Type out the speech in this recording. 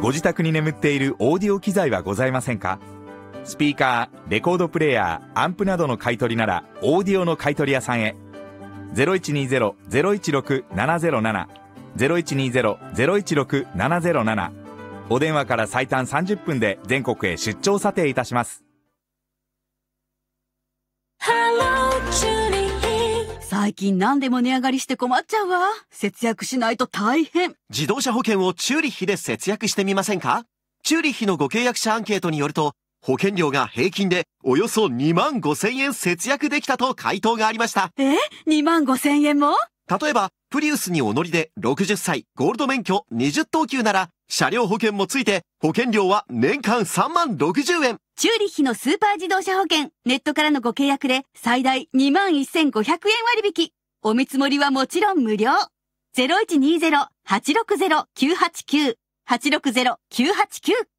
ご自宅に眠っているオーディオ機材はございませんか？スピーカー、レコードプレーヤー、アンプなどの買い取りならオーディオの買い取り屋さんへ。0120-016-707 0120-016-707。お電話から最短30分で全国へ出張査定いたします。 最近何でも値上がりして困っちゃうわ。節約しないと大変。 自動車保険をチューリッヒで節約してみませんか？チューリッヒのご契約者アンケートによると、保険料が平均でおよそ2万5,000円節約できたと回答がありました。 2万5,000円も？ 例えば、プリウスにお乗りで60歳、ゴールド免許20等級なら、車両保険もついて、保険料は年間3万60円。 チューリッヒのスーパー自動車保険、ネットからのご契約で最大21,500円割引。お見積もりはもちろん無料。0120-860-989 860-989